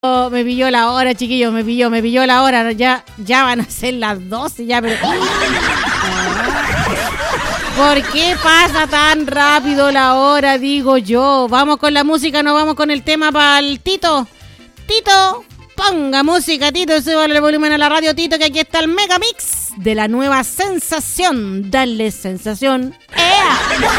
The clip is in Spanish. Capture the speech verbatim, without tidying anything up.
Me pilló la hora, chiquillos, me pilló, me pilló la hora. Ya, ya van a ser las doce, ya, pero... ¿Por qué pasa tan rápido la hora, digo yo? Vamos con la música, no vamos con el tema para el Tito. Tito, ponga música, Tito, súbale el volumen a la radio, Tito, que aquí está el Megamix de la nueva sensación. Dale sensación. ¡Ea!